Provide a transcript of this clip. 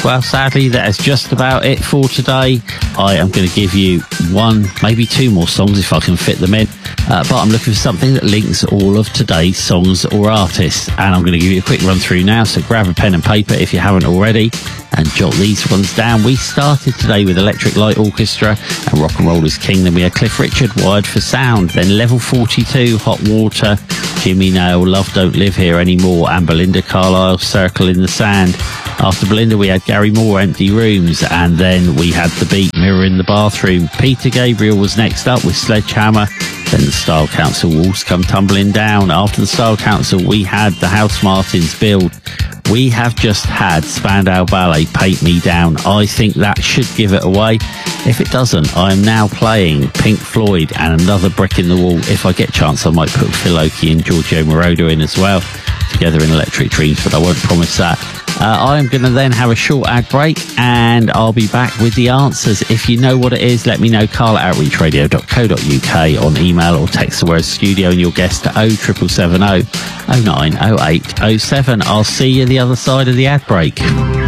Well, sadly, that is just about it for today. I am going to give you one, maybe two more songs if I can fit them in. But I'm looking for something that links all of today's songs or artists. And I'm going to give you a quick run through now. So grab a pen and paper if you haven't already and jot these ones down. We started today with Electric Light Orchestra and Rock and Roll is King. Then we had Cliff Richard, Wired for Sound. Then Level 42, Hot Water, Jimmy Nail, Love Don't Live Here Anymore, and Belinda Carlisle, Circle in the Sand. After Belinda, we had Gary Moore, Empty Rooms, and then we had The Beat, Mirror in the Bathroom. Peter Gabriel was next up with Sledgehammer. Then the Style Council, Walls Come Tumbling Down. After the Style Council, we had the House Martins, Build. We have just had Spandau Ballet, Paint Me Down. I think that should give it away. If it doesn't, I am now playing Pink Floyd and Another Brick in the Wall. If I get a chance, I might put Phil Oakey and Giorgio Moroder in as well, together in Electric Dreams, but I won't promise that. I am going to then have a short ad break and I'll be back with the answers. If you know what it is, let me know. carl@outreachradio.co.uk on email or text the word studio and you'll guess to 07770 090807. I'll see you the other side of the ad break.